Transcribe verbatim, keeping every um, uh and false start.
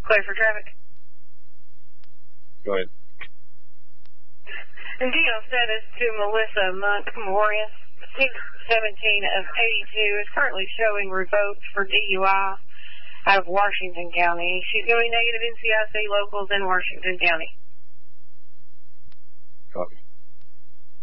Clear for traffic. Go ahead. And D L status to Melissa Monk Morius, six seventeen of eighty-two, is currently showing revoked for D U I out of Washington County. She's going negative N C I C locals in Washington County. Copy.